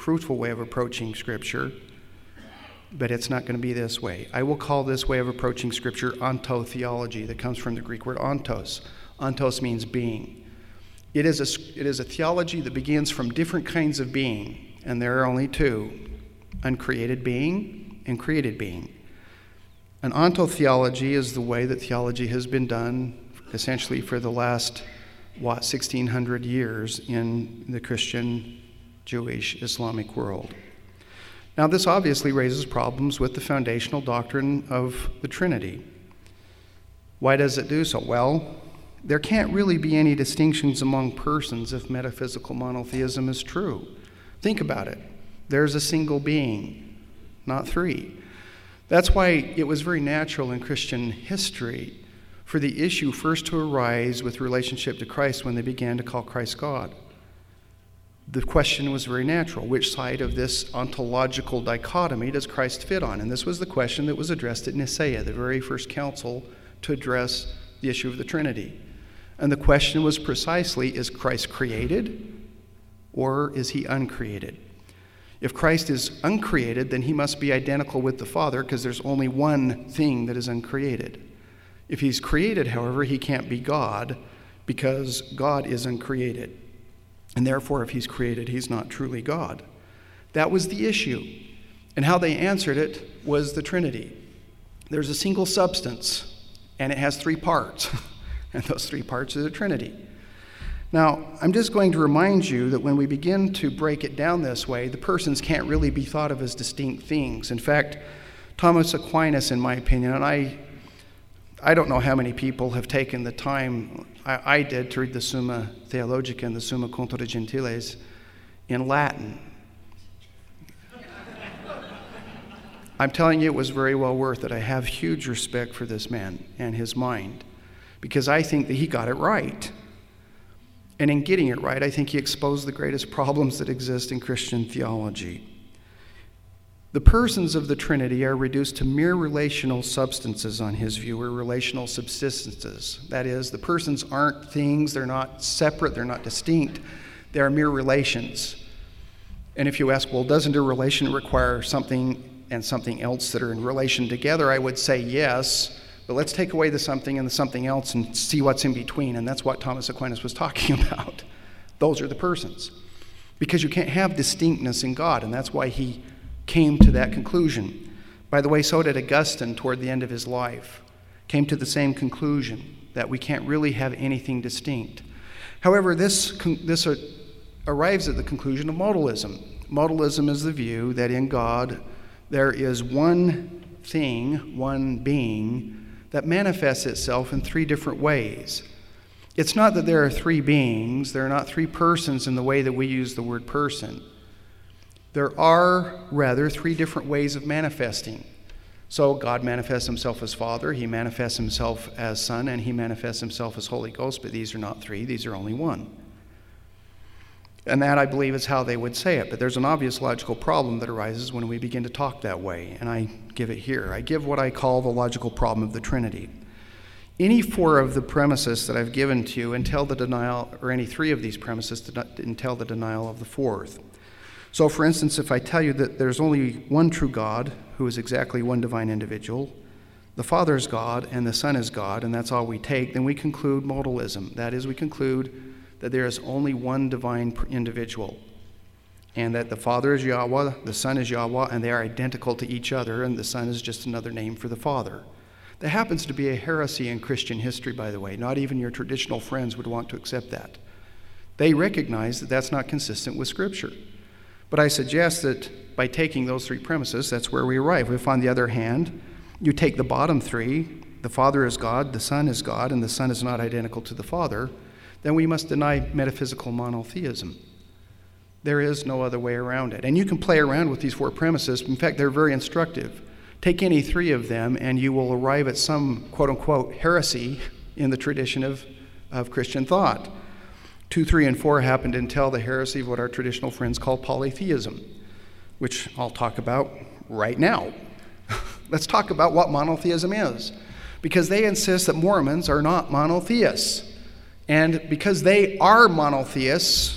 fruitful way of approaching Scripture, but it's not going to be this way. I will call this way of approaching Scripture ontotheology. That comes from the Greek word ontos. Ontos means being. It is a theology that begins from different kinds of being, and there are only two: uncreated being and created being. An ontotheology is the way that theology has been done essentially for the last, 1,600 years in the Christian, Jewish, Islamic world. Now, this obviously raises problems with the foundational doctrine of the Trinity. Why does it do so? Well, there can't really be any distinctions among persons if metaphysical monotheism is true. Think about it. There's a single being, not three. That's why it was very natural in Christian history for the issue first to arise with relationship to Christ when they began to call Christ God. The question was very natural. Which side of this ontological dichotomy does Christ fit on? And this was the question that was addressed at Nicaea, the very first council to address the issue of the Trinity. And the question was precisely, is Christ created or is he uncreated? If Christ is uncreated, then he must be identical with the Father because there's only one thing that is uncreated. If he's created, however, he can't be God because God is uncreated. And therefore, if he's created, he's not truly God. That was the issue. And how they answered it was the Trinity. There's a single substance, and it has three parts. And those three parts are the Trinity. Now, I'm just going to remind you that when we begin to break it down this way, the persons can't really be thought of as distinct things. In fact, Thomas Aquinas, in my opinion, and I don't know how many people have taken the time, I did, to read the Summa Theologica and the Summa Contra Gentiles in Latin. I'm telling you, it was very well worth it. I have huge respect for this man and his mind because I think that he got it right. And in getting it right, I think he exposed the greatest problems that exist in Christian theology. The persons of the Trinity are reduced to mere relational substances on his view, or relational subsistences. That is, the persons aren't things, they're not separate, they're not distinct, they are mere relations. And if you ask, well, doesn't a relation require something and something else that are in relation together? I would say yes, but let's take away the something and the something else and see what's in between, and that's what Thomas Aquinas was talking about. Those are the persons. Because you can't have distinctness in God, and that's why he came to that conclusion. By the way, so did Augustine toward the end of his life. Came to the same conclusion, that we can't really have anything distinct. However, this arrives at the conclusion of modalism. Modalism is the view that in God there is one thing, one being, that manifests itself in three different ways. It's not that there are three beings, there are not three persons in the way that we use the word person. There are, rather, three different ways of manifesting. So God manifests himself as Father, he manifests himself as Son, and he manifests himself as Holy Ghost, but these are not three, these are only one. And that, I believe, is how they would say it. But there's an obvious logical problem that arises when we begin to talk that way, and I give it here. I give what I call the logical problem of the Trinity. Any four of the premises that I've given to you entail the denial, or any three of these premises entail the denial of the fourth. So, for instance, if I tell you that there's only one true God, who is exactly one divine individual, the Father is God and the Son is God, and that's all we take, then we conclude modalism. That is, we conclude that there is only one divine individual, and that the Father is Yahweh, the Son is Yahweh, and they are identical to each other, and the Son is just another name for the Father. That happens to be a heresy in Christian history, by the way. Not even your traditional friends would want to accept that. They recognize that that's not consistent with Scripture. But I suggest that by taking those three premises, that's where we arrive. If, on the other hand, you take the bottom three, the Father is God, the Son is God, and the Son is not identical to the Father, then we must deny metaphysical monotheism. There is no other way around it. And you can play around with these four premises. In fact, they're very instructive. Take any three of them, and you will arrive at some, quote-unquote, heresy in the tradition of Christian thought. 2, 3, and 4 happen to entail the heresy of what our traditional friends call polytheism, which I'll talk about right now. Let's talk about what monotheism is, because they insist that Mormons are not monotheists. And because they are monotheists,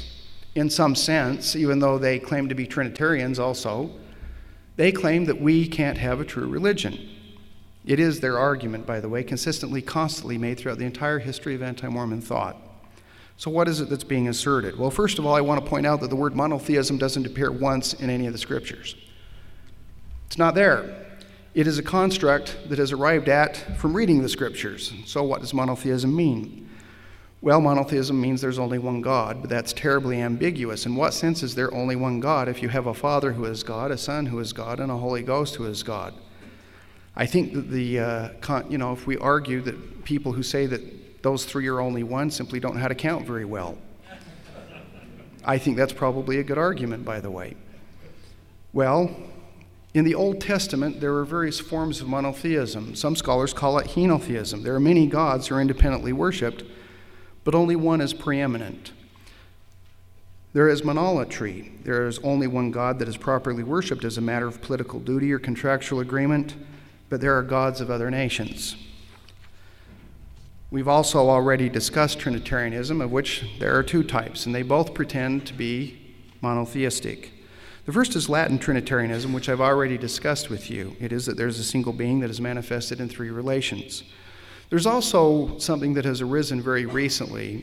In some sense, even though they claim to be Trinitarians also, they claim that we can't have a true religion. It is their argument, by the way, consistently, constantly made throughout the entire history of anti-Mormon thought. So what is it that's being asserted? Well, first of all, I want to point out that the word monotheism doesn't appear once in any of the scriptures. It's not there. It is a construct that is arrived at from reading the scriptures. So what does monotheism mean? Well, monotheism means there's only one God, but that's terribly ambiguous. In what sense is there only one God if you have a Father who is God, a Son who is God, and a Holy Ghost who is God? I think that if we argue that people who say that those three are only one simply don't know how to count very well. I think that's probably a good argument, by the way. Well, in the Old Testament, there are various forms of monotheism. Some scholars call it henotheism. There are many gods who are independently worshipped, but only one is preeminent. There is monolatry. There is only one God that is properly worshipped as a matter of political duty or contractual agreement, but there are gods of other nations. We've also already discussed Trinitarianism, of which there are two types, and they both pretend to be monotheistic. The first is Latin Trinitarianism, which I've already discussed with you. It is that there's a single being that is manifested in three relations. There's also something that has arisen very recently,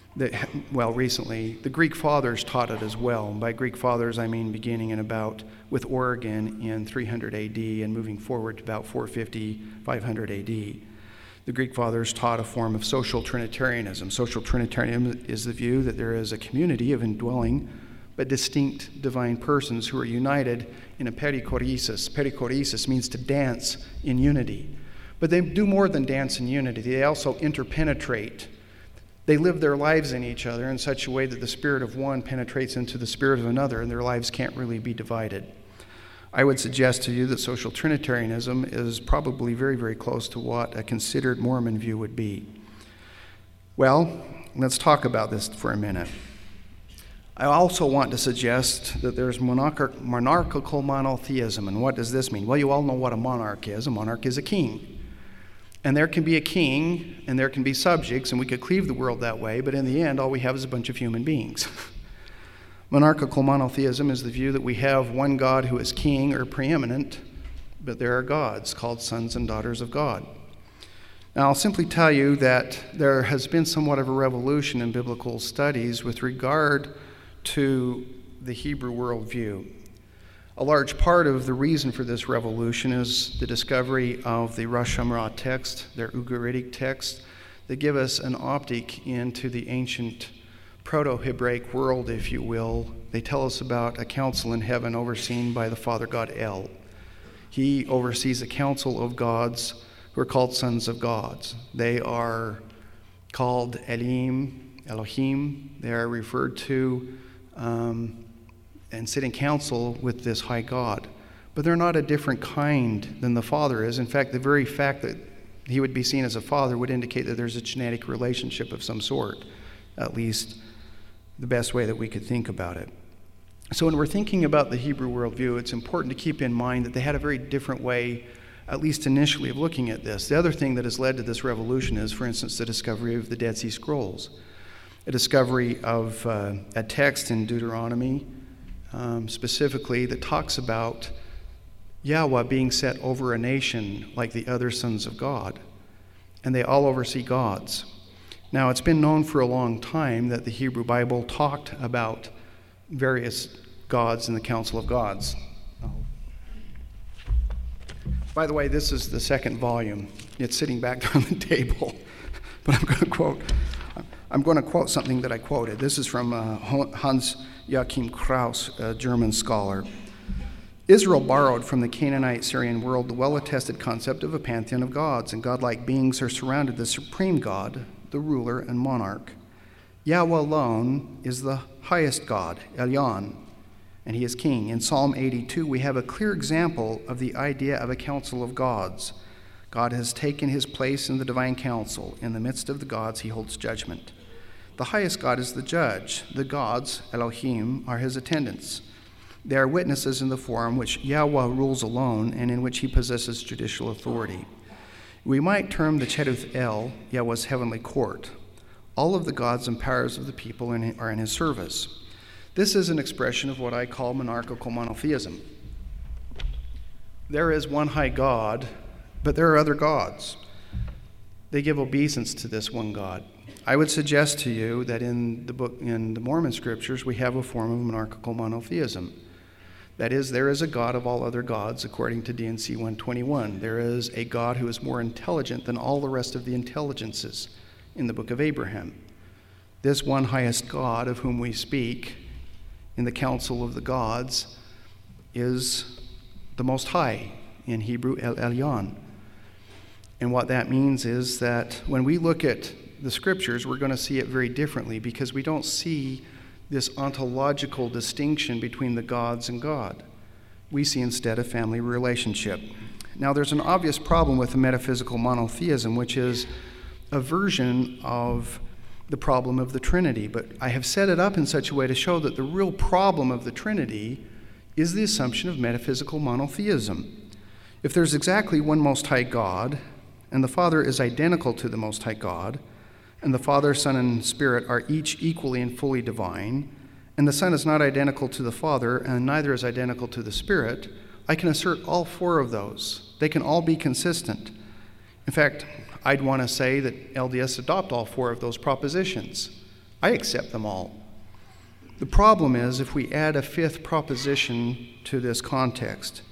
the Greek fathers taught it as well. And by Greek fathers, I mean beginning with Origen in 300 AD and moving forward to about 450, 500 AD. The Greek fathers taught a form of social Trinitarianism. Social Trinitarianism is the view that there is a community of indwelling but distinct divine persons who are united in a perichoresis. Perichoresis means to dance in unity. But they do more than dance in unity. They also interpenetrate. They live their lives in each other in such a way that the spirit of one penetrates into the spirit of another, and their lives can't really be divided. I would suggest to you that social Trinitarianism is probably very, very close to what a considered Mormon view would be. Well, let's talk about this for a minute. I also want to suggest that there's monarchical monotheism. And what does this mean? Well, you all know what a monarch is. A monarch is a king. And there can be a king, and there can be subjects, and we could cleave the world that way, but in the end, all we have is a bunch of human beings. Monarchical monotheism is the view that we have one God who is king or preeminent, but there are gods called sons and daughters of God. Now, I'll simply tell you that there has been somewhat of a revolution in biblical studies with regard to the Hebrew worldview. A large part of the reason for this revolution is the discovery of the Rosh Hashanah text, their Ugaritic text, that give us an optic into the ancient Proto-Hebraic world, if you will. They tell us about a council in heaven overseen by the Father God El. He oversees a council of gods who are called sons of gods. They are called Elohim. They are referred to and sit in council with this high God. But they're not a different kind than the Father is. In fact, the very fact that he would be seen as a father would indicate that there's a genetic relationship of some sort, at least the best way that we could think about it. So when we're thinking about the Hebrew worldview, it's important to keep in mind that they had a very different way, at least initially, of looking at this. The other thing that has led to this revolution is, for instance, the discovery of the Dead Sea Scrolls, a discovery of a text in Deuteronomy, specifically, that talks about Yahweh being set over a nation like the other sons of God, and they all oversee gods. Now, it's been known for a long time that the Hebrew Bible talked about various gods in the Council of Gods. By the way, this is the second volume. It's sitting back there on the table, but I'm going to quote something that I quoted. This is from Hans Joachim Kraus, a German scholar. Israel borrowed from the Canaanite Syrian world the well-attested concept of a pantheon of gods, and godlike beings are surrounded the supreme God, the ruler and monarch. Yahweh alone is the highest God, Elyon, and he is king. In Psalm 82, we have a clear example of the idea of a council of gods. God has taken his place in the divine council. In the midst of the gods, he holds judgment. The highest God is the judge. The gods, Elohim, are his attendants. They are witnesses in the forum which Yahweh rules alone and in which he possesses judicial authority. We might term the Cheduth El Yahweh's heavenly court. All of the gods and powers of the people are in his service. This is an expression of what I call monarchical monotheism. There is one high God, but there are other gods. They give obeisance to this one God. I would suggest to you that in the Mormon scriptures, we have a form of monarchical monotheism. That is, there is a God of all other gods, according to D&C 121. There is a God who is more intelligent than all the rest of the intelligences in the book of Abraham. This one highest God of whom we speak in the council of the gods is the Most High, in Hebrew, El Elyon. And what that means is that when we look at the scriptures, we're going to see it very differently, because we don't see this ontological distinction between the gods and God. We see instead a family relationship. Now, there's an obvious problem with the metaphysical monotheism, which is a version of the problem of the Trinity. But I have set it up in such a way to show that the real problem of the Trinity is the assumption of metaphysical monotheism. If there's exactly one Most High God, and the Father is identical to the Most High God, and the Father, Son, and Spirit are each equally and fully divine, and the Son is not identical to the Father, and neither is identical to the Spirit, I can assert all four of those. They can all be consistent. In fact, I'd want to say that LDS adopt all four of those propositions. I accept them all. The problem is if we add a fifth proposition to this context.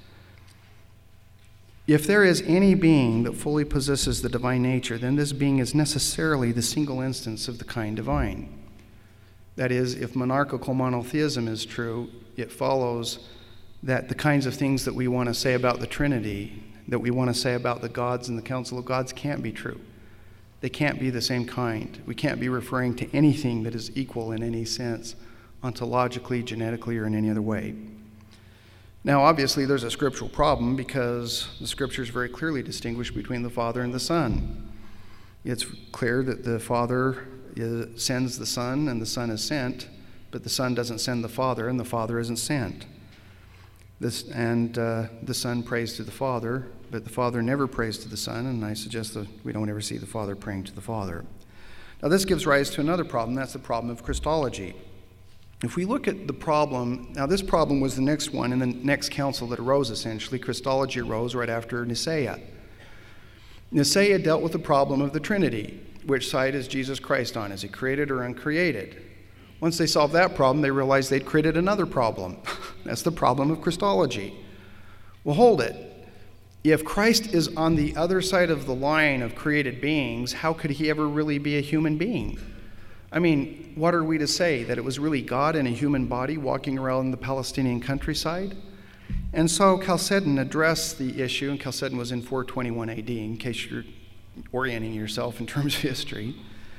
If there is any being that fully possesses the divine nature, then this being is necessarily the single instance of the kind divine. That is, if monarchical monotheism is true, it follows that the kinds of things that we want to say about the Trinity, that we want to say about the gods and the council of gods, can't be true. They can't be the same kind. We can't be referring to anything that is equal in any sense, ontologically, genetically, or in any other way. Now, obviously, there's a scriptural problem because the scriptures very clearly distinguish between the Father and the Son. It's clear that the Father sends the Son and the Son is sent, but the Son doesn't send the Father and the Father isn't sent. The Son prays to the Father, but the Father never prays to the Son, and I suggest that we don't ever see the Father praying to the Father. Now, this gives rise to another problem. That's the problem of Christology. If we look at the problem, now this problem was the next one in the next council that arose, essentially. Christology arose right after Nicaea. Nicaea dealt with the problem of the Trinity. Which side is Jesus Christ on? Is he created or uncreated? Once they solved that problem, they realized they'd created another problem. That's the problem of Christology. Well, hold it. If Christ is on the other side of the line of created beings, how could he ever really be a human being? I mean, what are we to say? That it was really God in a human body walking around the Palestinian countryside? And so Chalcedon addressed the issue, and Chalcedon was in 421 AD, in case you're orienting yourself in terms of history.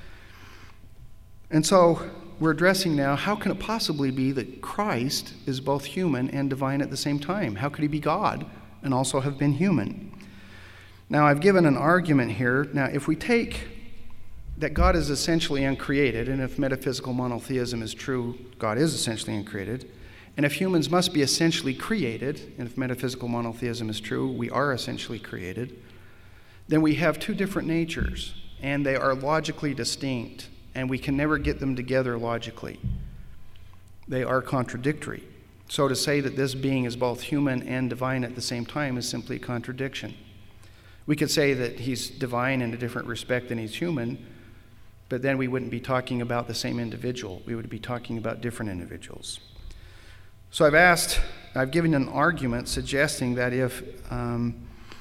And so we're addressing now, how can it possibly be that Christ is both human and divine at the same time? How could he be God and also have been human? Now, I've given an argument here. Now, if we take that God is essentially uncreated, and if metaphysical monotheism is true, God is essentially uncreated, and if humans must be essentially created, and if metaphysical monotheism is true, we are essentially created, then we have two different natures, and they are logically distinct, and we can never get them together logically. They are contradictory. So to say that this being is both human and divine at the same time is simply a contradiction. We could say that he's divine in a different respect than he's human, but then we wouldn't be talking about the same individual. We would be talking about different individuals. So I've given an argument suggesting that if, and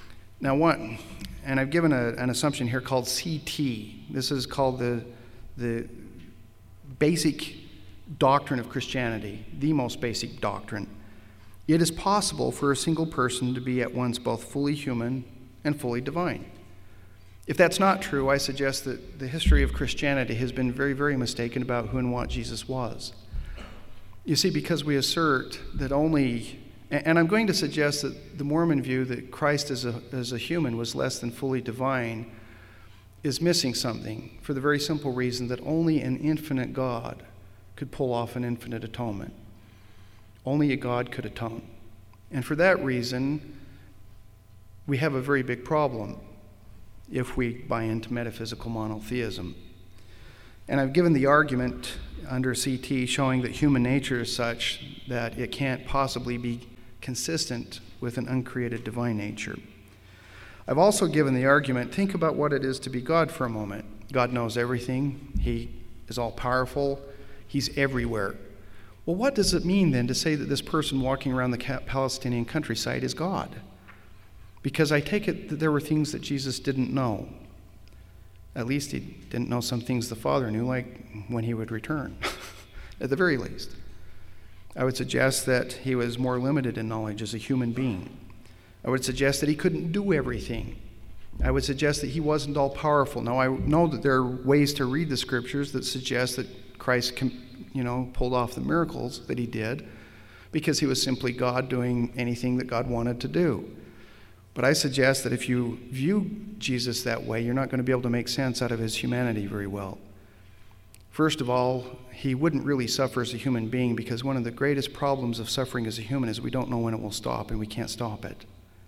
I've given an assumption here called CT. This is called the basic doctrine of Christianity, the most basic doctrine. It is possible for a single person to be at once both fully human and fully divine. If that's not true, I suggest that the history of Christianity has been very, very mistaken about who and what Jesus was. You see, because we assert that only, and I'm going to suggest that the Mormon view that Christ as a human was less than fully divine is missing something, for the very simple reason that only an infinite God could pull off an infinite atonement. Only a God could atone. And for that reason, we have a very big problem if we buy into metaphysical monotheism. And I've given the argument under CT showing that human nature is such that it can't possibly be consistent with an uncreated divine nature. I've also given the argument, think about what it is to be God for a moment. God knows everything. He is all-powerful. He's everywhere. Well, what does it mean then to say that this person walking around the Palestinian countryside is God? Because I take it that there were things that Jesus didn't know. At least he didn't know some things the Father knew, like when he would return, at the very least. I would suggest that he was more limited in knowledge as a human being. I would suggest that he couldn't do everything. I would suggest that he wasn't all-powerful. Now, I know that there are ways to read the Scriptures that suggest that Christ pulled off the miracles that he did because he was simply God doing anything that God wanted to do. But I suggest that if you view Jesus that way, you're not going to be able to make sense out of his humanity very well. First of all, he wouldn't really suffer as a human being because one of the greatest problems of suffering as a human is we don't know when it will stop and we can't stop it.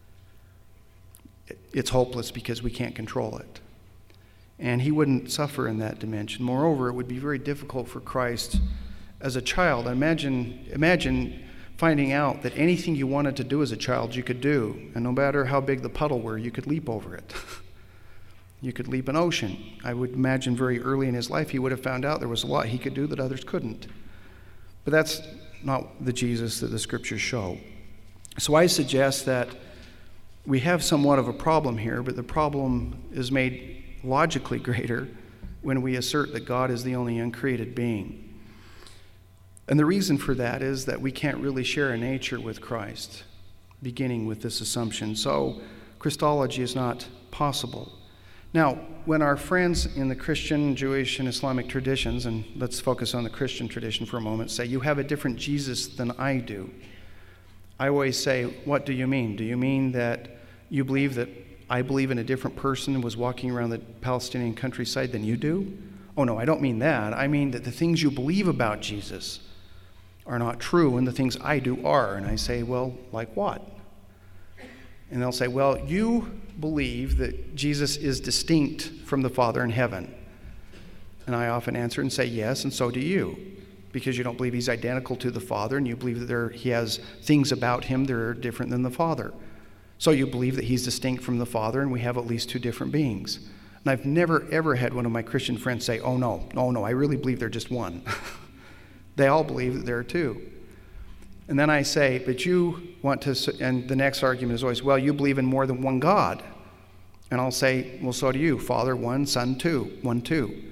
It's hopeless because we can't control it. And he wouldn't suffer in that dimension. Moreover, it would be very difficult for Christ as a child. Imagine finding out that anything you wanted to do as a child, you could do. And no matter how big the puddle were, you could leap over it. You could leap an ocean. I would imagine very early in his life, he would have found out there was a lot he could do that others couldn't. But that's not the Jesus that the Scriptures show. So I suggest that we have somewhat of a problem here, but the problem is made logically greater when we assert that God is the only uncreated being. And the reason for that is that we can't really share a nature with Christ, beginning with this assumption. So Christology is not possible. Now, when our friends in the Christian, Jewish, and Islamic traditions, and let's focus on the Christian tradition for a moment, say, you have a different Jesus than I do, I always say, what do you mean? Do you mean that you believe that I believe in a different person who was walking around the Palestinian countryside than you do? Oh, no, I don't mean that. I mean that the things you believe about Jesus are not true, and the things I do are. And I say, well, like what? And they'll say, well, you believe that Jesus is distinct from the Father in heaven. And I often answer and say, yes, and so do you. Because you don't believe he's identical to the Father, and you believe that he has things about him that are different than the Father. So you believe that he's distinct from the Father, and we have at least two different beings. And I've never, ever had one of my Christian friends say, oh, no, I really believe they're just one. They all believe that there are two. And then I say, but you want to, and the next argument is always, well, you believe in more than one God. And I'll say, well, so do you. Father, one, Son, two. One, two.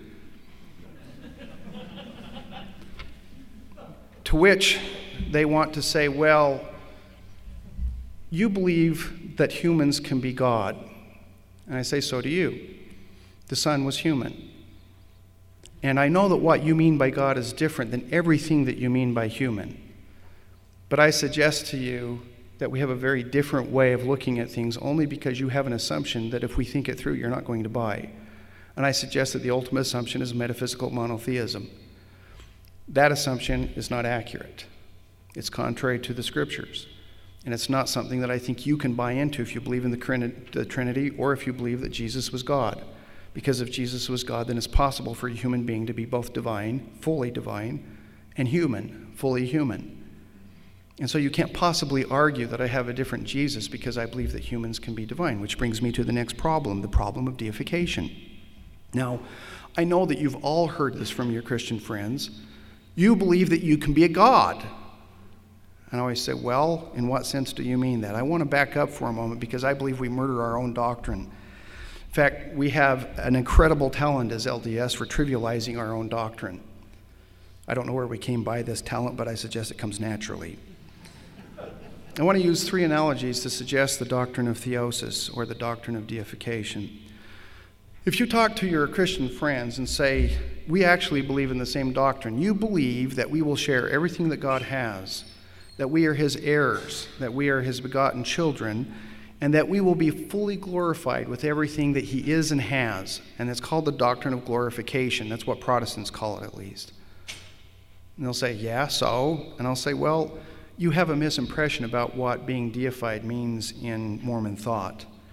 To which they want to say, well, you believe that humans can be God. And I say, so do you. The Son was human. And I know that what you mean by God is different than everything that you mean by human. But I suggest to you that we have a very different way of looking at things only because you have an assumption that if we think it through, you're not going to buy. And I suggest that the ultimate assumption is metaphysical monotheism. That assumption is not accurate. It's contrary to the Scriptures. And it's not something that I think you can buy into if you believe in the Trinity or if you believe that Jesus was God. Because if Jesus was God, then it's possible for a human being to be both divine, fully divine, and human, fully human. And so you can't possibly argue that I have a different Jesus because I believe that humans can be divine, which brings me to the next problem, the problem of deification. Now, I know that you've all heard this from your Christian friends. You believe that you can be a God. And I always say, well, in what sense do you mean that? I want to back up for a moment because I believe we murder our own doctrine. In fact, we have an incredible talent as LDS for trivializing our own doctrine. I don't know where we came by this talent, but I suggest it comes naturally. I want to use three analogies to suggest the doctrine of theosis, or the doctrine of deification. If you talk to your Christian friends and say, we actually believe in the same doctrine, you believe that we will share everything that God has, that we are his heirs, that we are his begotten children, and that we will be fully glorified with everything that he is and has. And it's called the doctrine of glorification. That's what Protestants call it, at least. And they'll say, yeah, so? And I'll say, well, you have a misimpression about what being deified means in Mormon thought.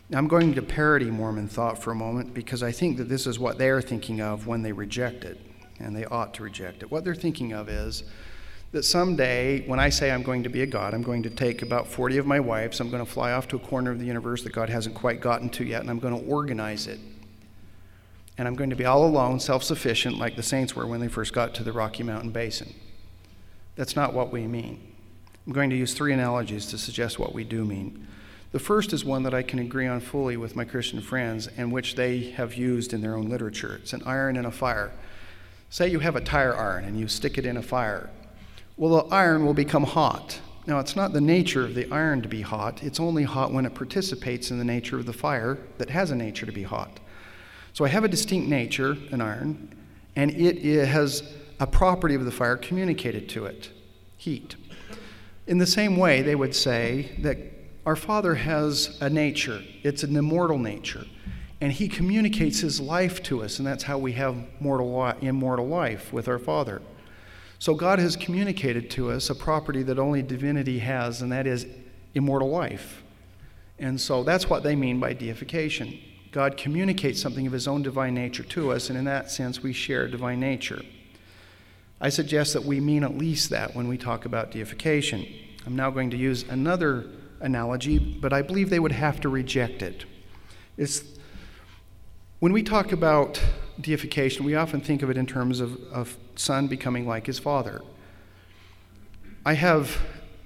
Now, I'm going to parody Mormon thought for a moment because I think that this is what they're thinking of when they reject it, and they ought to reject it. What they're thinking of is that someday, when I say I'm going to be a God, I'm going to take about 40 of my wives, I'm going to fly off to a corner of the universe that God hasn't quite gotten to yet, and I'm going to organize it. And I'm going to be all alone, self-sufficient, like the saints were when they first got to the Rocky Mountain Basin. That's not what we mean. I'm going to use 3 analogies to suggest what we do mean. The first is one that I can agree on fully with my Christian friends and which they have used in their own literature. It's an iron and a fire. Say you have a tire iron and you stick it in a fire. Well, the iron will become hot. Now, it's not the nature of the iron to be hot. It's only hot when it participates in the nature of the fire that has a nature to be hot. So I have a distinct nature, an iron, and it has a property of the fire communicated to it, heat. In the same way, they would say that our Father has a nature. It's an immortal nature. And he communicates his life to us, and that's how we have immortal life with our Father. So God has communicated to us a property that only divinity has, and that is immortal life. And so that's what they mean by deification. God communicates something of his own divine nature to us, and in that sense we share divine nature. I suggest that we mean at least that when we talk about deification. I'm now going to use another analogy, but I believe they would have to reject it. When we talk about deification, we often think of it in terms of son becoming like his father. I have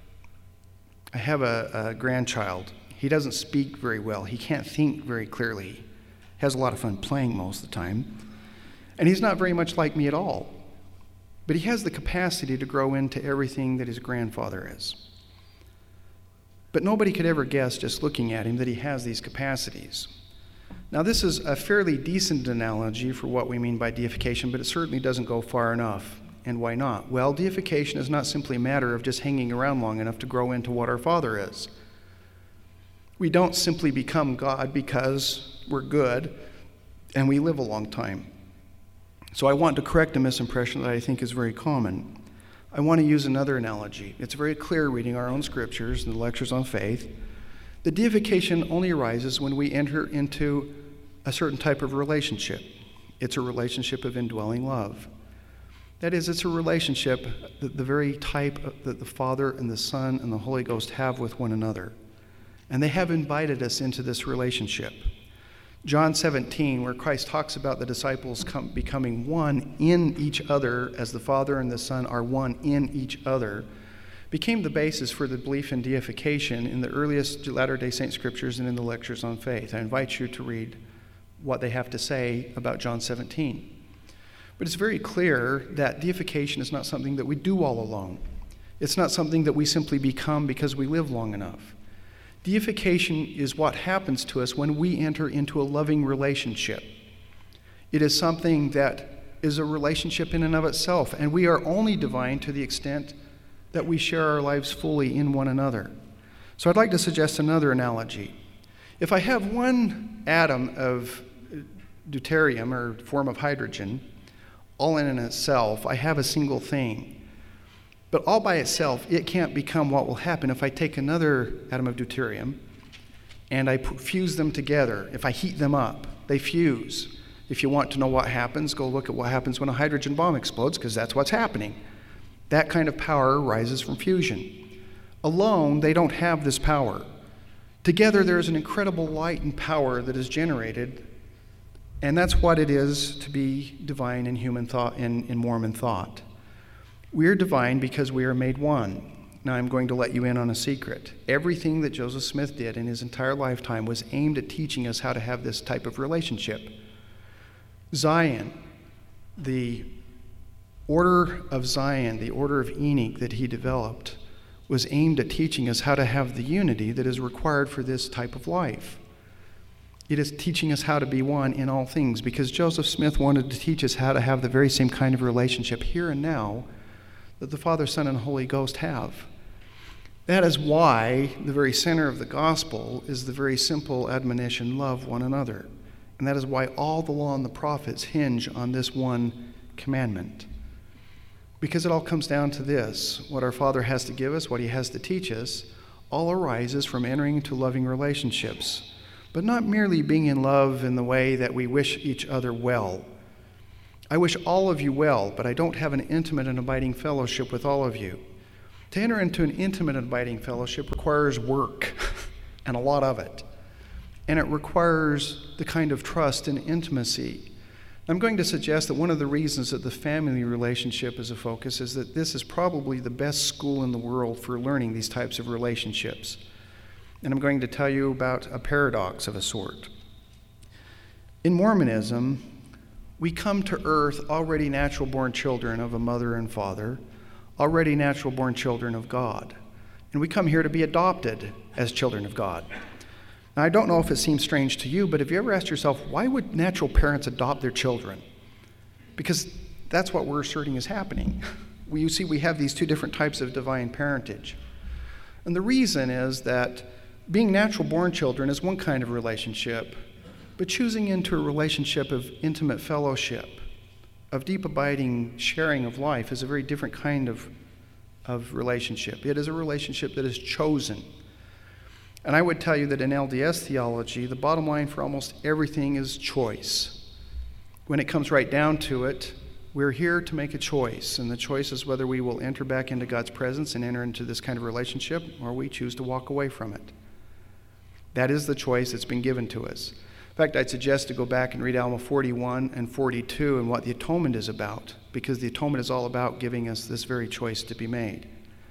a grandchild. He doesn't speak very well. He can't think very clearly. He has a lot of fun playing most of the time. And he's not very much like me at all. But he has the capacity to grow into everything that his grandfather is. But nobody could ever guess, just looking at him, that he has these capacities. Now, this is a fairly decent analogy for what we mean by deification, but it certainly doesn't go far enough. And why not? Well, deification is not simply a matter of just hanging around long enough to grow into what our Father is. We don't simply become God because we're good and we live a long time. So I want to correct a misimpression that I think is very common. I want to use another analogy. It's very clear reading our own scriptures and the lectures on faith. The deification only arises when we enter into a certain type of relationship. It's a relationship of indwelling love. That is, it's a relationship, the very type that the Father and the Son and the Holy Ghost have with one another. And they have invited us into this relationship. John 17, where Christ talks about the disciples becoming one in each other as the Father and the Son are one in each other, became the basis for the belief in deification in the earliest Latter-day Saint scriptures and in the lectures on faith. I invite you to read what they have to say about John 17. But it's very clear that deification is not something that we do all alone. It's not something that we simply become because we live long enough. Deification is what happens to us when we enter into a loving relationship. It is something that is a relationship in and of itself, and we are only divine to the extent that we share our lives fully in one another. So I'd like to suggest another analogy. If I have one atom of deuterium, or form of hydrogen, all in itself, I have a single thing. But all by itself, it can't become what will happen if I take another atom of deuterium and I fuse them together. If I heat them up, they fuse. If you want to know what happens, go look at what happens when a hydrogen bomb explodes, because that's what's happening. That kind of power arises from fusion. Alone, they don't have this power. Together, there is an incredible light and power that is generated, and that's what it is to be divine in human thought, in Mormon thought. We are divine because we are made one. Now I'm going to let you in on a secret. Everything that Joseph Smith did in his entire lifetime was aimed at teaching us how to have this type of relationship. Zion, the order of Zion, the order of Enoch that he developed, was aimed at teaching us how to have the unity that is required for this type of life. It is teaching us how to be one in all things, because Joseph Smith wanted to teach us how to have the very same kind of relationship here and now that the Father, Son, and Holy Ghost have. That is why the very center of the gospel is the very simple admonition, love one another. And that is why all the law and the prophets hinge on this one commandment. Because it all comes down to this: what our Father has to give us, what he has to teach us, all arises from entering into loving relationships. but not merely being in love in the way that we wish each other well. I wish all of you well, but I don't have an intimate and abiding fellowship with all of you. To enter into an intimate and abiding fellowship requires work, and a lot of it. And it requires the kind of trust and intimacy. I'm going to suggest that one of the reasons that the family relationship is a focus is that this is probably the best school in the world for learning these types of relationships. And I'm going to tell you about a paradox of a sort. In Mormonism, we come to earth already natural-born children of a mother and father, already natural-born children of God. And we come here to be adopted as children of God. Now, I don't know if it seems strange to you, but have you ever asked yourself, why would natural parents adopt their children? Because that's what we're asserting is happening. You see, we have these two different types of divine parentage. And the reason is that being natural-born children is one kind of relationship, but choosing into a relationship of intimate fellowship, of deep abiding sharing of life is a very different kind of relationship. It is a relationship that is chosen. And I would tell you that in LDS theology, the bottom line for almost everything is choice. When it comes right down to it, we're here to make a choice, and the choice is whether we will enter back into God's presence and enter into this kind of relationship, or we choose to walk away from it. That is the choice that's been given to us. In fact, I'd suggest to go back and read Alma 41 and 42 and what the atonement is about, because the atonement is all about giving us this very choice to be made.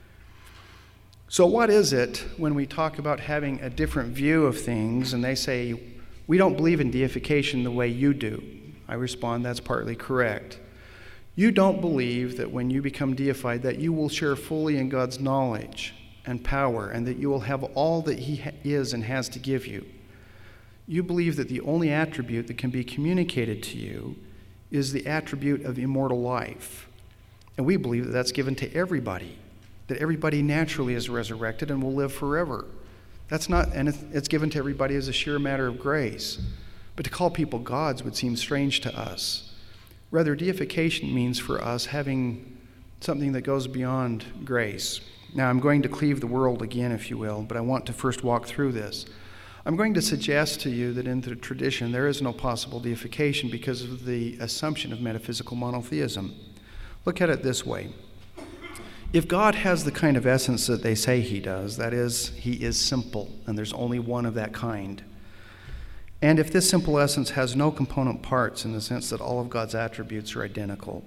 So what is it when we talk about having a different view of things and they say, we don't believe in deification the way you do? I respond, that's partly correct. You don't believe that when you become deified that you will share fully in God's knowledge and power and that you will have all that He is and has to give you. You believe that the only attribute that can be communicated to you is the attribute of immortal life. And we believe that that's given to everybody, that everybody naturally is resurrected and will live forever. That's not, and it's given to everybody as a sheer matter of grace. But to call people gods would seem strange to us. Rather, deification means for us having something that goes beyond grace. Now, I'm going to cleave the world again, if you will, but I want to first walk through this. I'm going to suggest to you that in the tradition there is no possible deification because of the assumption of metaphysical monotheism. Look at it this way. If God has the kind of essence that they say He does, that is, He is simple, and there's only one of that kind. And if this simple essence has no component parts in the sense that all of God's attributes are identical,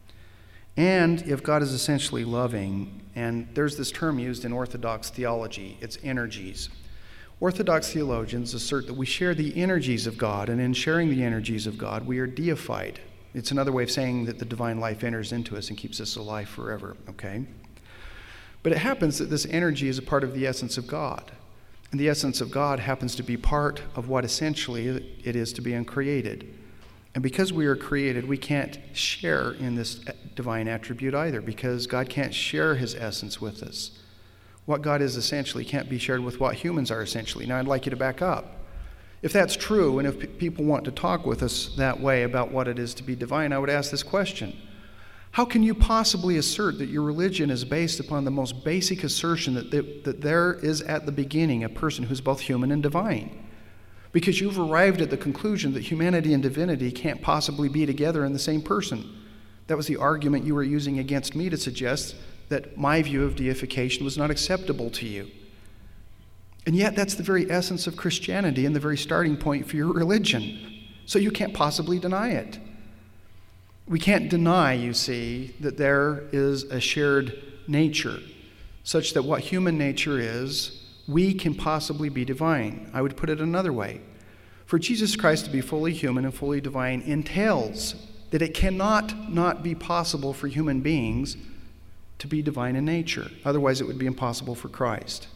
and if God is essentially loving, and there's this term used in Orthodox theology, it's energies. Orthodox theologians assert that we share the energies of God, and in sharing the energies of God, we are deified. It's another way of saying that the divine life enters into us and keeps us alive forever, okay? But it happens that this energy is a part of the essence of God. And the essence of God happens to be part of what essentially it is to be uncreated. And because we are created, we can't share in this divine attribute either, because God can't share His essence with us. What God is essentially can't be shared with what humans are essentially. Now, I'd like you to back up. If that's true, and if people want to talk with us that way about what it is to be divine, I would ask this question. How can you possibly assert that your religion is based upon the most basic assertion that there is at the beginning a person who's both human and divine? Because you've arrived at the conclusion that humanity and divinity can't possibly be together in the same person. That was the argument you were using against me to suggest that my view of deification was not acceptable to you. And yet that's the very essence of Christianity and the very starting point for your religion. So you can't possibly deny it. We can't deny, you see, that there is a shared nature, such that what human nature is, we can possibly be divine. I would put it another way. For Jesus Christ to be fully human and fully divine entails that it cannot not be possible for human beings to be divine in nature. Otherwise, it would be impossible for Christ.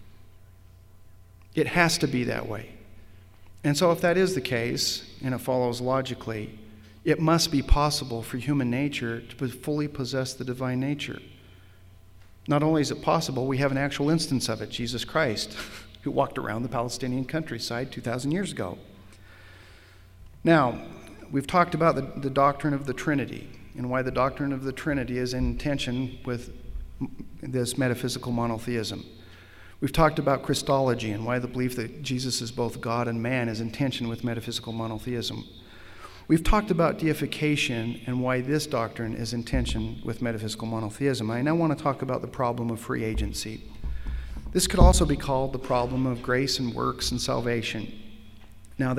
It has to be that way. And so if that is the case, and it follows logically, it must be possible for human nature to fully possess the divine nature. Not only is it possible, we have an actual instance of it, Jesus Christ, who walked around the Palestinian countryside 2,000 years ago. Now, we've talked about the doctrine of the Trinity and why the doctrine of the Trinity is in tension with this metaphysical monotheism. We've talked about Christology and why the belief that Jesus is both God and man is in tension with metaphysical monotheism. We've talked about deification and why this doctrine is in tension with metaphysical monotheism. I now want to talk about the problem of free agency. This could also be called the problem of grace and works and salvation. Now,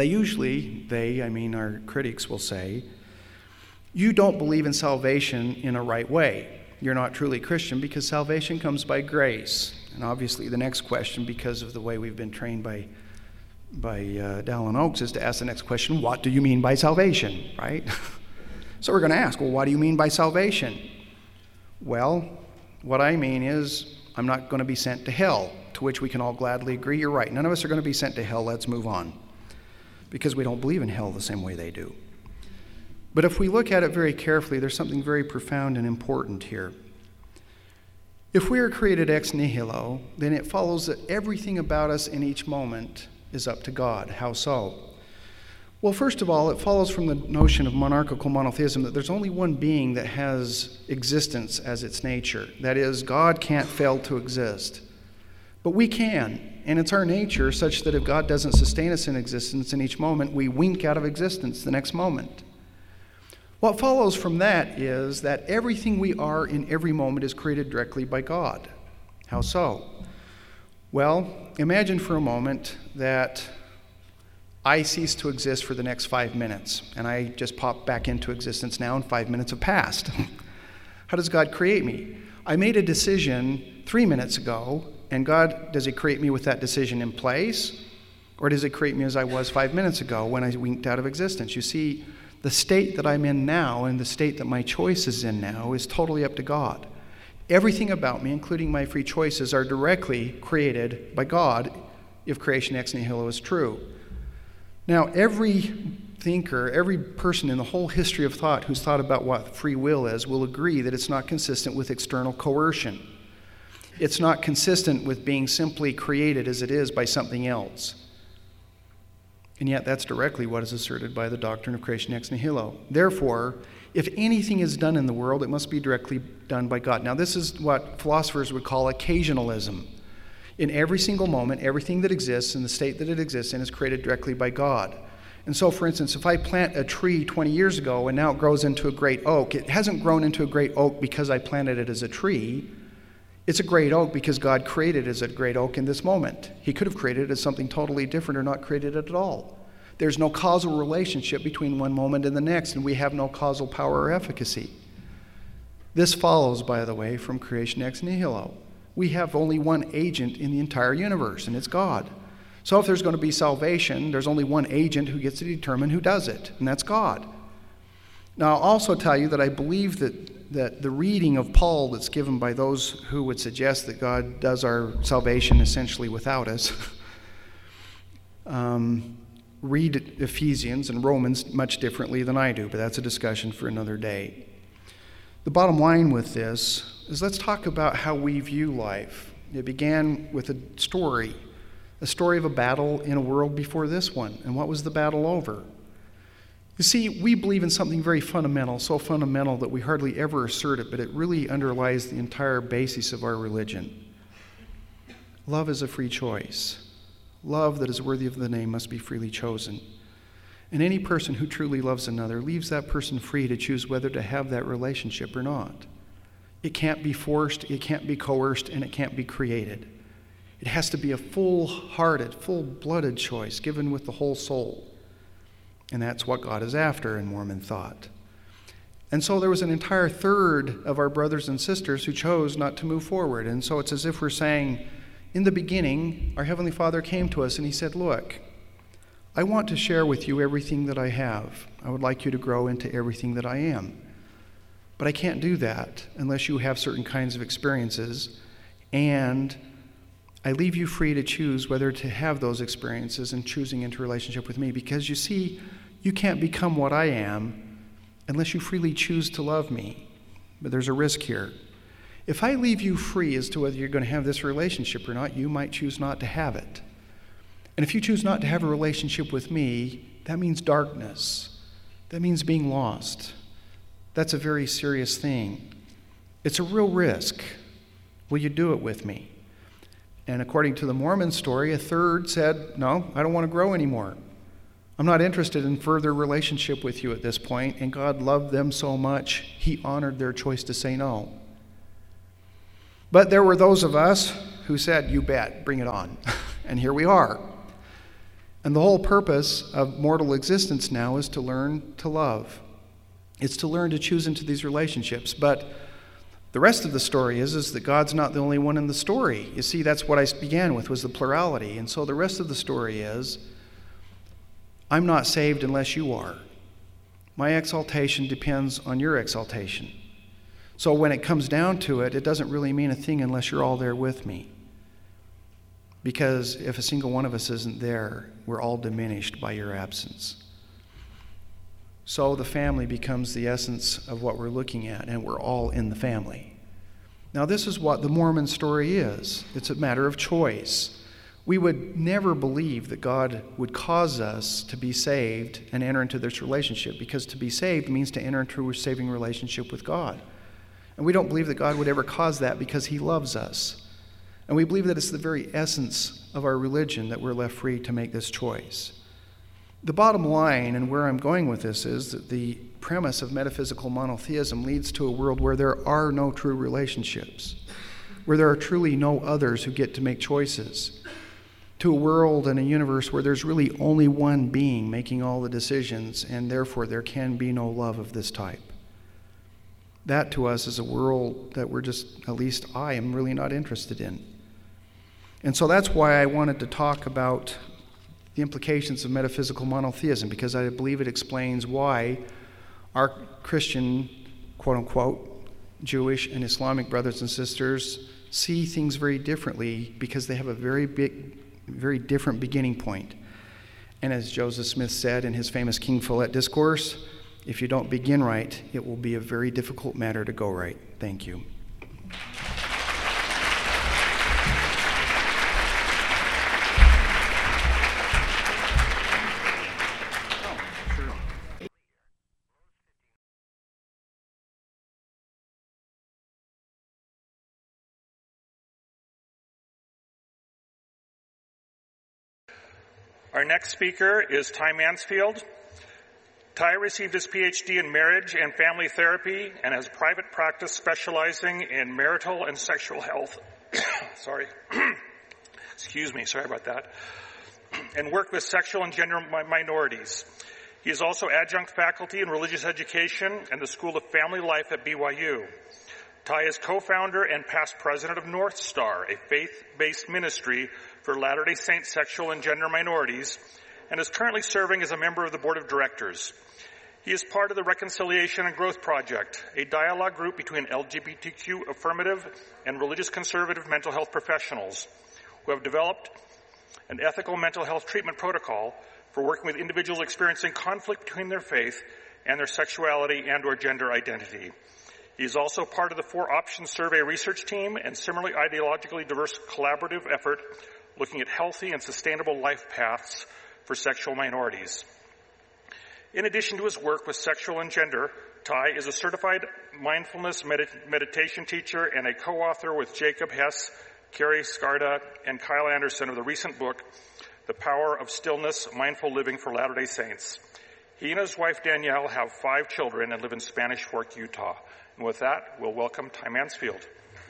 our critics will say, you don't believe in salvation in a right way. You're not truly Christian because salvation comes by grace. And obviously the next question, because of the way we've been trained by Dallin Oaks, is to ask the next question, what do you mean by salvation, right? So we're going to ask, well, what do you mean by salvation? Well, what I mean is I'm not going to be sent to hell, to which we can all gladly agree, you're right. None of us are going to be sent to hell, let's move on, because we don't believe in hell the same way they do. But if we look at it very carefully, there's something very profound and important here. If we are created ex nihilo, then it follows that everything about us in each moment is up to God. How so? Well, first of all, it follows from the notion of monarchical monotheism that there's only one being that has existence as its nature. That is, God can't fail to exist. But we can, and it's our nature such that if God doesn't sustain us in existence in each moment, we wink out of existence the next moment. What follows from that is that everything we are in every moment is created directly by God. How so? Well, imagine for a moment that I cease to exist for the next 5 minutes, and I just pop back into existence now, and 5 minutes have passed. How does God create me? I made a decision 3 minutes ago, and God, does He create me with that decision in place, or does He create me as I was 5 minutes ago when I winked out of existence? You see, the state that I'm in now and the state that my choice is in now is totally up to God. Everything about me, including my free choices, are directly created by God if creation ex nihilo is true. Now, every thinker, every person in the whole history of thought who's thought about what free will is will agree that it's not consistent with external coercion. It's not consistent with being simply created as it is by something else. And yet that's directly what is asserted by the doctrine of creation ex nihilo. Therefore, if anything is done in the world, it must be directly done by God. Now, this is what philosophers would call occasionalism. In every single moment, everything that exists in the state that it exists in is created directly by God. And so, for instance, if I plant a tree 20 years ago and now it grows into a great oak, it hasn't grown into a great oak because I planted it as a tree. It's a great oak because God created it as a great oak in this moment. He could have created it as something totally different or not created it at all. There's no causal relationship between one moment and the next, and we have no causal power or efficacy. This follows, by the way, from creation ex nihilo. We have only one agent in the entire universe, and it's God. So if there's going to be salvation, there's only one agent who gets to determine who does it, and that's God. Now, I'll also tell you that I believe that the reading of Paul that's given by those who would suggest that God does our salvation essentially without us, read Ephesians and Romans much differently than I do, but that's a discussion for another day. The bottom line with this is let's talk about how we view life. It began with a story of a battle in a world before this one. And what was the battle over? You see, we believe in something very fundamental, so fundamental that we hardly ever assert it, but it really underlies the entire basis of our religion. Love is a free choice. Love that is worthy of the name must be freely chosen. And any person who truly loves another leaves that person free to choose whether to have that relationship or not. It can't be forced, it can't be coerced, and it can't be created. It has to be a full-hearted, full-blooded choice given with the whole soul. And that's what God is after in Mormon thought. And so there was an entire third of our brothers and sisters who chose not to move forward. And so it's as if we're saying, in the beginning, our Heavenly Father came to us and He said, look, I want to share with you everything that I have. I would like you to grow into everything that I am. But I can't do that unless you have certain kinds of experiences, and I leave you free to choose whether to have those experiences and choosing into relationship with me, because you see, you can't become what I am unless you freely choose to love me. But there's a risk here. If I leave you free as to whether you're going to have this relationship or not, you might choose not to have it. And if you choose not to have a relationship with me, that means darkness. That means being lost. That's a very serious thing. It's a real risk. Will you do it with me? And according to the Mormon story, a third said, no, I don't want to grow anymore. I'm not interested in further relationship with you at this point. And God loved them so much, he honored their choice to say no. But there were those of us who said, you bet, bring it on. And here we are. And the whole purpose of mortal existence now is to learn to love. It's to learn to choose into these relationships. But the rest of the story is that God's not the only one in the story. You see, that's what I began with, was the plurality. And so the rest of the story is, I'm not saved unless you are. My exaltation depends on your exaltation. So when it comes down to it, it doesn't really mean a thing unless you're all there with me. Because if a single one of us isn't there, we're all diminished by your absence. So the family becomes the essence of what we're looking at, and we're all in the family. Now, this is what the Mormon story is. It's a matter of choice. We would never believe that God would cause us to be saved and enter into this relationship, because to be saved means to enter into a saving relationship with God. And we don't believe that God would ever cause that because he loves us. And we believe that it's the very essence of our religion that we're left free to make this choice. The bottom line, and where I'm going with this, is that the premise of metaphysical monotheism leads to a world where there are no true relationships, where there are truly no others who get to make choices, to a world and a universe where there's really only one being making all the decisions, and therefore there can be no love of this type. That to us is a world that at least I am really not interested in. And so that's why I wanted to talk about the implications of metaphysical monotheism, because I believe it explains why our Christian, quote-unquote, Jewish and Islamic brothers and sisters see things very differently, because they have a very different beginning point. And as Joseph Smith said in his famous King Follett discourse, if you don't begin right, it will be a very difficult matter to go right. Thank you. Our next speaker is Ty Mansfield. Ty received his PhD in marriage and family therapy and has private practice specializing in marital and sexual health. Sorry. Excuse me, sorry about that. And work with sexual and gender minorities. He is also adjunct faculty in religious education and the School of Family Life at BYU. Ty is co-founder and past president of North Star, a faith-based ministry for Latter-day Saint sexual and gender minorities, and is currently serving as a member of the board of directors. He is part of the Reconciliation and Growth Project, a dialogue group between LGBTQ affirmative and religious conservative mental health professionals who have developed an ethical mental health treatment protocol for working with individuals experiencing conflict between their faith and their sexuality and or gender identity. He is also part of the 4 Options Survey research team and similarly ideologically diverse collaborative effort looking at healthy and sustainable life paths for sexual minorities. In addition to his work with sexual and gender, Ty is a certified mindfulness meditation teacher and a co-author with Jacob Hess, Carrie Scarda, and Kyle Anderson of the recent book, The Power of Stillness, Mindful Living for Latter-day Saints. He and his wife Danielle have 5 children and live in Spanish Fork, Utah. And with that, we'll welcome Ty Mansfield.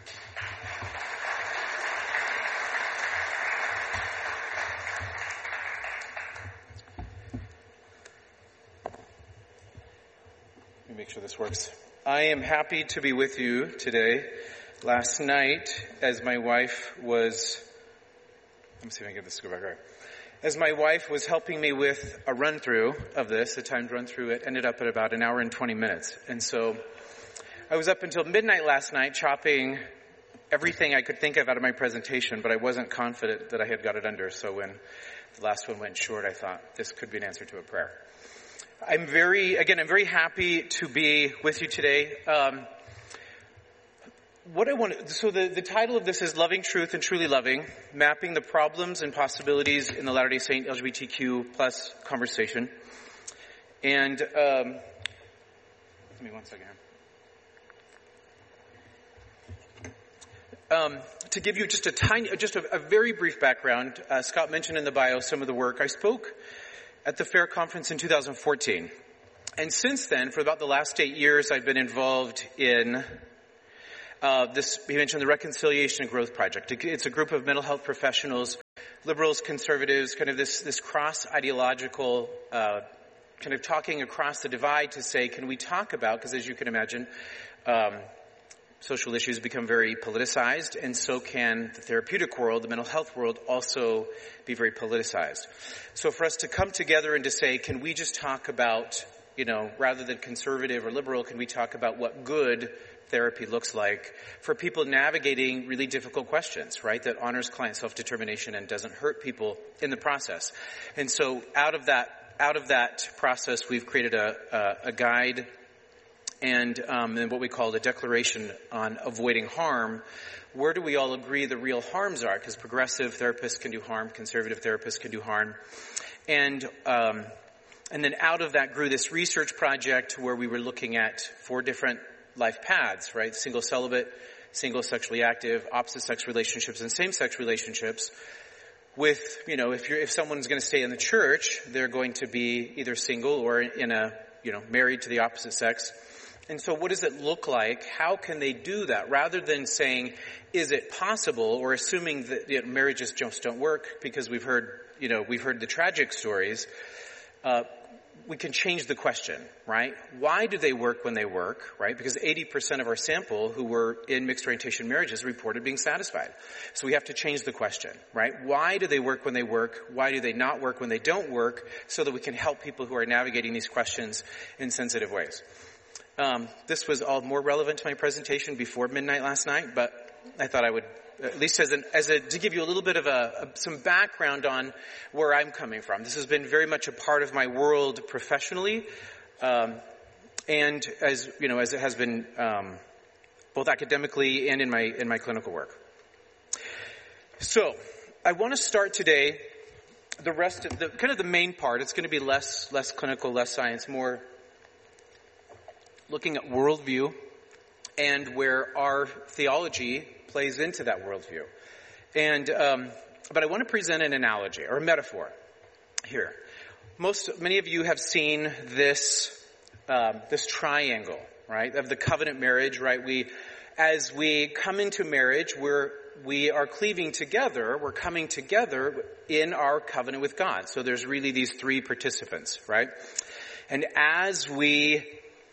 Let me make sure this works. I am happy to be with you today. Last night, as my wife was, let me see if I can get this to go back right. As my wife was helping me with a run-through of this, the timed run-through, it ended up at about an hour and 20 minutes. And so I was up until midnight last night chopping everything I could think of out of my presentation, but I wasn't confident that I had got it under. So when the last one went short, I thought this could be an answer to a prayer. I'm very happy to be with you today. The title of this is Loving Truth and Truly Loving, Mapping the Problems and Possibilities in the Latter-day Saint LGBTQ plus Conversation. And, give me one second here. to give you just a very brief background, Scott mentioned in the bio some of the work. I spoke at the Fair Conference in 2014. And since then, for about the last 8 years, I've been involved in he mentioned the Reconciliation and Growth Project. It's a group of mental health professionals, liberals, conservatives, kind of this cross-ideological, kind of talking across the divide to say, can we talk about, because as you can imagine, social issues become very politicized, and so can the therapeutic world, the mental health world, also be very politicized. So for us to come together and to say, can we just talk about, rather than conservative or liberal, can we talk about what good therapy looks like for people navigating really difficult questions, right? That honors client self-determination and doesn't hurt people in the process. And so out of that process, we've created a guide and what we call the Declaration on Avoiding Harm. Where do we all agree the real harms are? Because progressive therapists can do harm, conservative therapists can do harm. And then out of that grew this research project where we were looking at 4 different life paths, right? Single celibate, single sexually active, opposite sex relationships, and same-sex relationships. With, if someone's going to stay in the church, they're going to be either single or married to the opposite sex. And so what does it look like? How can they do that? Rather than saying, is it possible, or assuming that marriages just don't work because we've heard the tragic stories, we can change the question, right? Why do they work when they work, right? Because 80% of our sample who were in mixed orientation marriages reported being satisfied. So we have to change the question, right? Why do they work when they work? Why do they not work when they don't work? So that we can help people who are navigating these questions in sensitive ways. This was all more relevant to my presentation before midnight last night, but I thought I would, at least to give you a little bit of some background on where I'm coming from. This has been very much a part of my world professionally, and as it has been, both academically and in my clinical work. So, I want to start today, the rest of the main part. It's going to be less clinical, less science, more looking at worldview and where our theology plays into that worldview. And but I want to present an analogy or a metaphor here. Many of you have seen this triangle, right, of the covenant marriage, right? As we come into marriage, we are cleaving together. We're coming together in our covenant with God. So there's really these 3 participants, right? And as we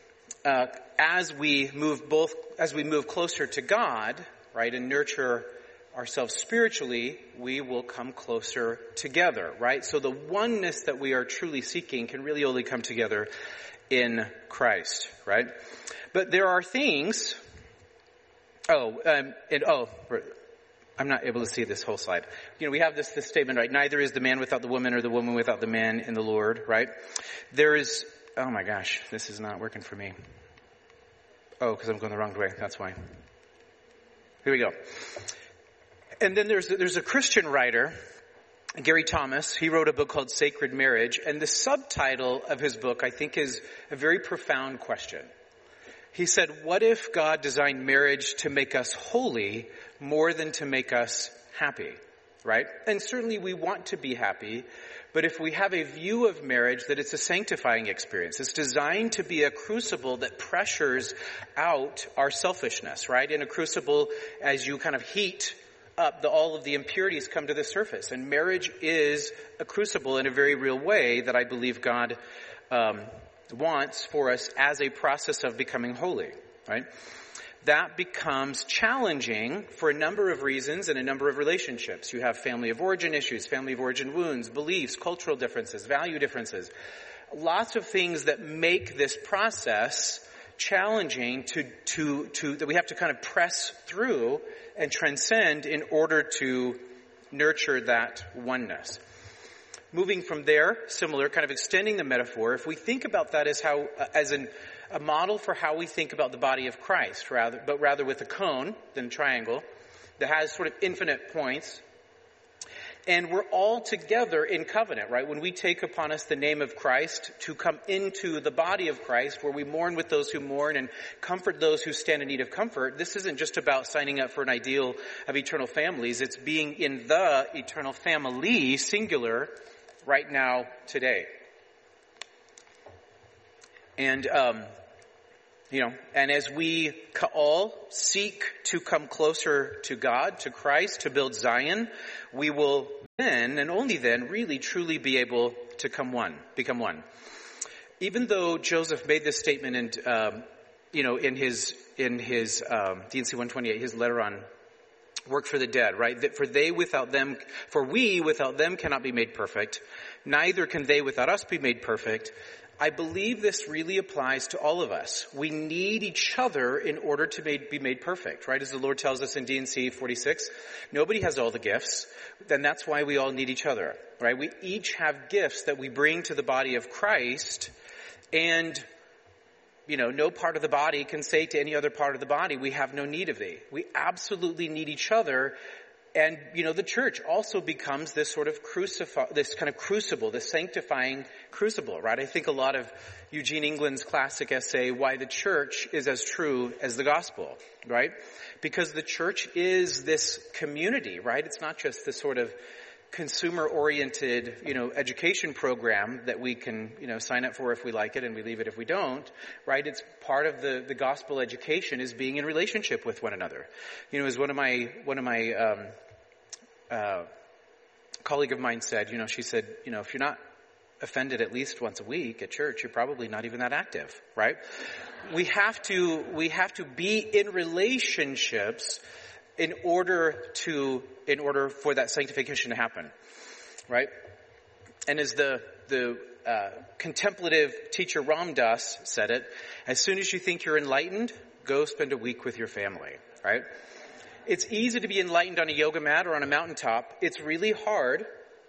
move closer to God, right, and nurture ourselves spiritually, we will come closer together, right? So the oneness that we are truly seeking can really only come together in Christ, right? But there are things, I'm not able to see this whole slide. We have this statement, right? Neither is the man without the woman or the woman without the man in the Lord, right? There is, oh my gosh, this is not working for me. Oh, because I'm going the wrong way, that's why. Here we go. And then there's a Christian writer, Gary Thomas. He wrote a book called Sacred Marriage, and the subtitle of his book, I think, is a very profound question. He said, what if God designed marriage to make us holy more than to make us happy, right? And certainly we want to be happy, but if we have a view of marriage that it's a sanctifying experience, it's designed to be a crucible that pressures out our selfishness, right? In a crucible, as you kind of heat up, all of the impurities come to the surface. And marriage is a crucible in a very real way that I believe God wants for us as a process of becoming holy, right? That becomes challenging for a number of reasons and a number of relationships. You have family of origin issues, family of origin wounds, beliefs, cultural differences, value differences. Lots of things that make this process challenging that we have to kind of press through and transcend in order to nurture that oneness. Moving from there, similar, kind of extending the metaphor, if we think about that as a model for how we think about the body of Christ, rather with a cone than a triangle that has sort of infinite points. And we're all together in covenant, right? When we take upon us the name of Christ to come into the body of Christ, where we mourn with those who mourn and comfort those who stand in need of comfort, this isn't just about signing up for an ideal of eternal families. It's being in the eternal family, singular, right now, today. And, and as we all seek to come closer to God, to Christ, to build Zion, we will then, and only then, really truly be able to become one. Even though Joseph made this statement in his D&C 128, his letter on work for the dead, right? That for we without them cannot be made perfect, neither can they without us be made perfect. I believe this really applies to all of us. We need each other in order to be made perfect, right? As the Lord tells us in D&C 46, nobody has all the gifts. Then that's why we all need each other, right? We each have gifts that we bring to the body of Christ, and no part of the body can say to any other part of the body, we have no need of thee. We absolutely need each other. And, the church also becomes this sort of this kind of crucible, this sanctifying crucible, right? I think a lot of Eugene England's classic essay, Why the Church is as True as the Gospel, right? Because the church is this community, right? It's not just this sort of consumer-oriented, education program that we can, sign up for if we like it and we leave it if we don't, right? It's part of the gospel education is being in relationship with one another. As one of my colleague of mine said, she said, if you're not offended at least once a week at church, you're probably not even that active, right? We have to be in relationships in order for that sanctification to happen, right? And as the contemplative teacher Ram Dass said it, as soon as you think you're enlightened, go spend a week with your family, right? It's easy to be enlightened on a yoga mat or on a mountaintop. It's really hard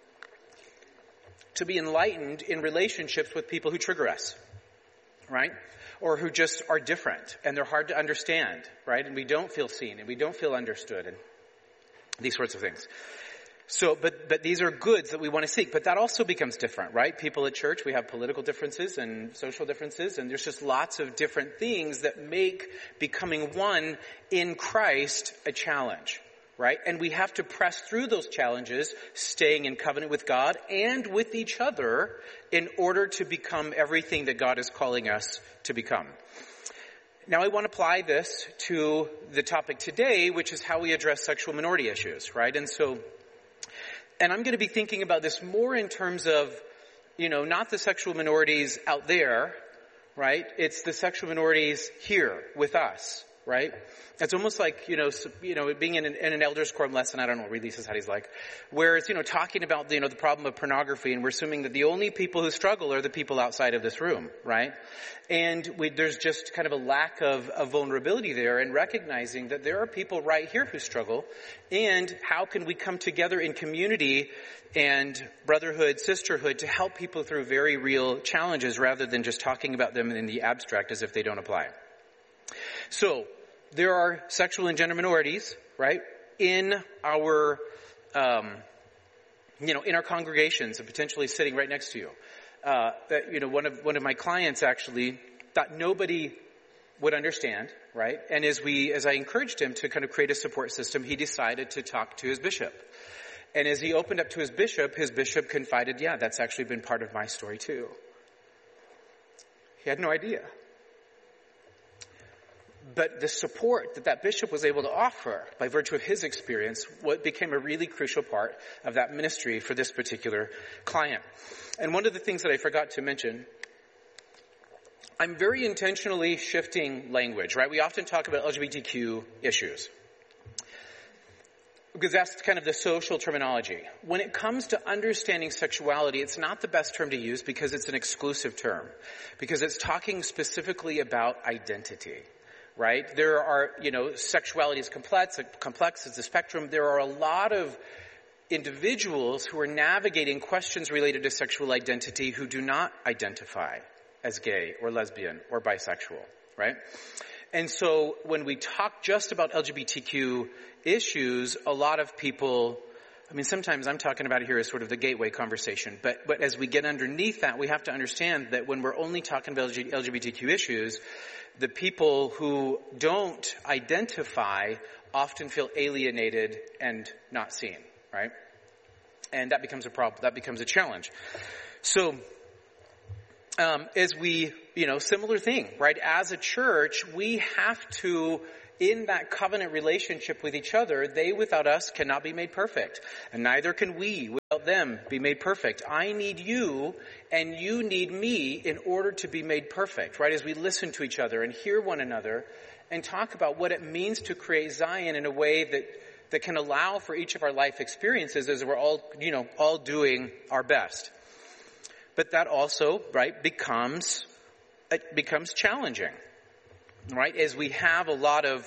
to be enlightened in relationships with people who trigger us, right? Or who just are different, and they're hard to understand, right? And we don't feel seen, and we don't feel understood, and these sorts of things. So, but these are goods that we want to seek, but that also becomes different, right? People at church, we have political differences and social differences, and there's just lots of different things that make becoming one in Christ a challenge, right? And we have to press through those challenges, staying in covenant with God and with each other in order to become everything that God is calling us to become. Now I want to apply this to the topic today, which is how we address sexual minority issues, right? And I'm going to be thinking about this more in terms of, not the sexual minorities out there, right? It's the sexual minorities here with us, right? It's almost like, being in an elders quorum lesson, I don't know what Reed Society's like, where it's, talking about, the problem of pornography, and we're assuming that the only people who struggle are the people outside of this room, right? And there's just kind of a lack of vulnerability there, and recognizing that there are people right here who struggle, and how can we come together in community and brotherhood, sisterhood to help people through very real challenges rather than just talking about them in the abstract as if they don't apply. So, there are sexual and gender minorities, right, in our, in our congregations and potentially sitting right next to you. One of my clients actually thought nobody would understand, right? And as I encouraged him to kind of create a support system, he decided to talk to his bishop. And as he opened up to his bishop confided, yeah, that's actually been part of my story too. He had no idea. But the support that bishop was able to offer by virtue of his experience, what became a really crucial part of that ministry for this particular client. And one of the things that I forgot to mention, I'm very intentionally shifting language, right? We often talk about LGBTQ issues, because that's kind of the social terminology. When it comes to understanding sexuality, it's not the best term to use because it's an exclusive term, because it's talking specifically about identity. Right? There are, sexuality is complex, it's a spectrum. There are a lot of individuals who are navigating questions related to sexual identity who do not identify as gay or lesbian or bisexual, right? And so when we talk just about LGBTQ issues, a lot of people I mean, sometimes I'm talking about it here as sort of the gateway conversation, but as we get underneath that, we have to understand that when we're only talking about LGBTQ issues, the people who don't identify often feel alienated and not seen, right? And that becomes a problem. That becomes a challenge. So, as we, similar thing, right? As a church, we have to, in that covenant relationship with each other, they without us cannot be made perfect. And neither can we without them be made perfect. I need you and you need me in order to be made perfect, right? As we listen to each other and hear one another and talk about what it means to create Zion in a way that can allow for each of our life experiences as we're all doing our best. But that also, right, becomes challenging, right? As we have a lot of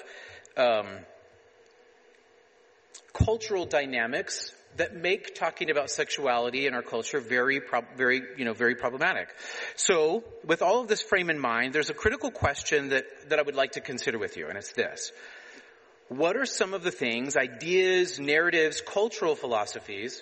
cultural dynamics that make talking about sexuality in our culture very problematic. So, with all of this frame in mind, there's a critical question that I would like to consider with you, and it's this. What are some of the things, ideas, narratives, cultural philosophies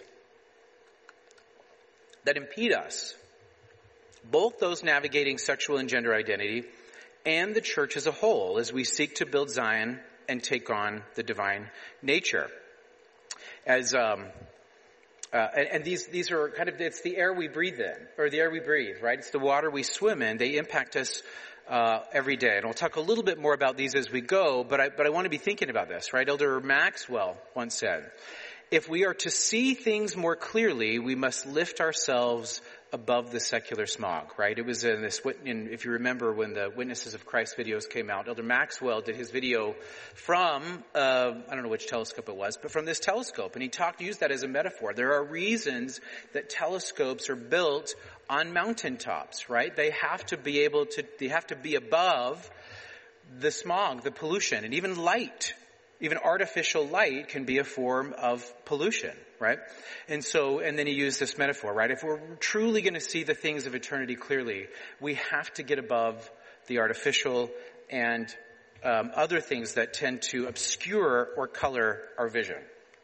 that impede us, both those navigating sexual and gender identity and the church as a whole, as we seek to build Zion and take on the divine nature? As and these are kind of, it's the air we breathe in, or the air we breathe, right? It's the water we swim in. They impact us every day. And we'll talk a little bit more about these as we go, but I want to be thinking about this, right? Elder Maxwell once said, if we are to see things more clearly, we must lift ourselves above the secular smog, right? It was if you remember when the Witnesses of Christ videos came out, Elder Maxwell did his video from, I don't know which telescope it was, but from this telescope. And he used that as a metaphor. There are reasons that telescopes are built on mountaintops, right? They have to be above the smog, the pollution, and even light. Even artificial light can be a form of pollution, right? And then he used this metaphor, right? If we're truly going to see the things of eternity clearly, we have to get above the artificial and other things that tend to obscure or color our vision.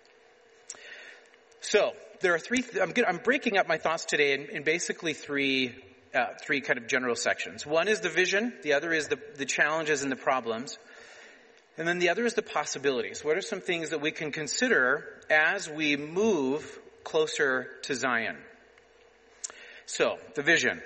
So, there are I'm breaking up my thoughts today in basically three kind of general sections. One is the vision, the other is the challenges and the problems, and then the other is the possibilities. What are some things that we can consider as we move closer to Zion? So, the vision.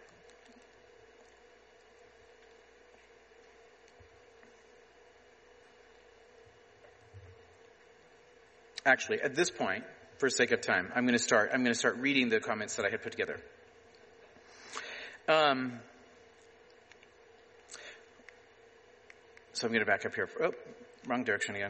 Actually, at this point, for sake of time, I'm going to start reading the comments that I had put together. So I'm going to back up here. Wrong direction again.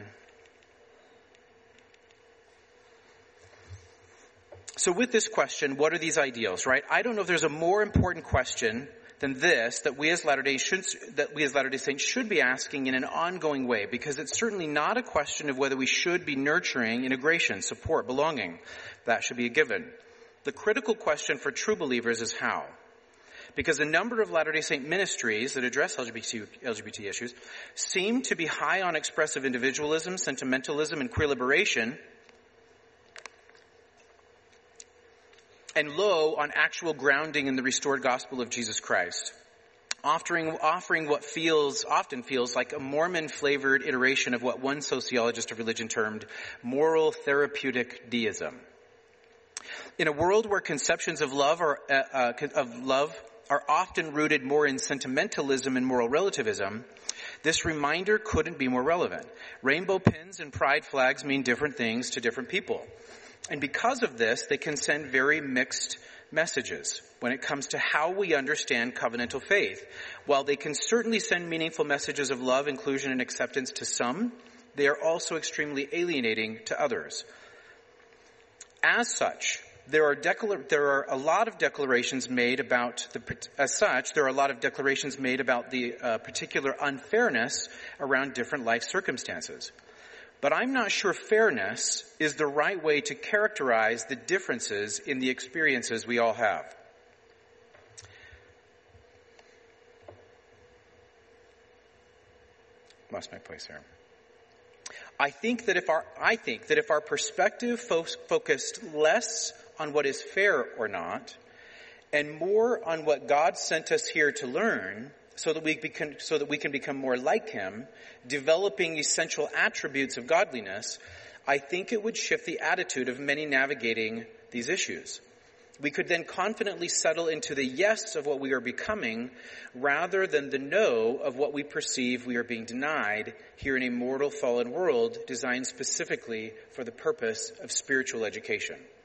So with this question, what are these ideals, right? I don't know if there's a more important question than this that we as Latter-day Saints should be asking in an ongoing way, because it's certainly not a question of whether we should be nurturing integration, support, belonging. That should be a given. The critical question for true believers is how. Because a number of Latter-day Saint ministries that address LGBT issues seem to be high on expressive individualism, sentimentalism, and queer liberation, and low on actual grounding in the restored gospel of Jesus Christ, offering what often feels like a Mormon-flavored iteration of what one sociologist of religion termed moral therapeutic deism. In a world where conceptions of love are often rooted more in sentimentalism and moral relativism, this reminder couldn't be more relevant. Rainbow pins and pride flags mean different things to different people. And because of this, they can send very mixed messages when it comes to how we understand covenantal faith. While they can certainly send meaningful messages of love, inclusion, and acceptance to some, they are also extremely alienating to others. As such, there are a lot of declarations made about the particular unfairness around different life circumstances. But I'm not sure fairness is the right way to characterize the differences in the experiences we all have. Lost my place here. I think that if our perspective focused less on what is fair or not, and more on what God sent us here to learn, so that we can become more like him, developing essential attributes of godliness, I think it would shift the attitude of many navigating these issues. We could then confidently settle into the yes of what we are becoming rather than the no of what we perceive we are being denied here in a mortal fallen world designed specifically for the purpose of spiritual education.